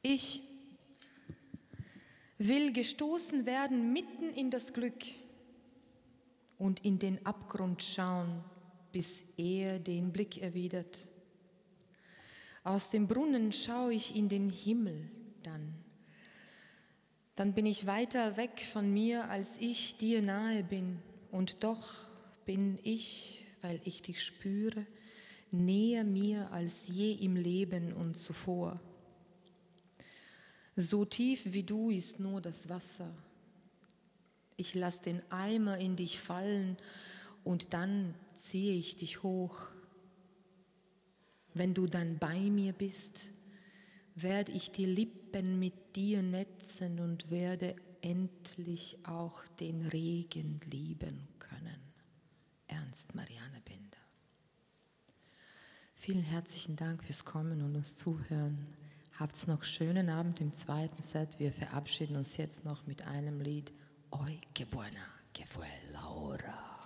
Ich will gestoßen werden mitten in das Glück und in den Abgrund schauen, bis er den Blick erwidert. Aus dem Brunnen schaue ich in den Himmel dann bin ich weiter weg von mir, als ich dir nahe bin. Und doch bin ich, weil ich dich spüre, näher mir als je im Leben und zuvor. So tief wie du ist nur das Wasser. Ich lass den Eimer in dich fallen und dann ziehe ich dich hoch. Wenn du dann bei mir bist, werde ich die Lippen mit dir netzen und werde endlich auch den Regen lieben können. Ernst Marianne Binder. Vielen herzlichen Dank fürs Kommen und uns Zuhören. Habt's noch schönen Abend im zweiten Set. Wir verabschieden uns jetzt noch mit einem Lied. Oi, que buena, que fue la hora.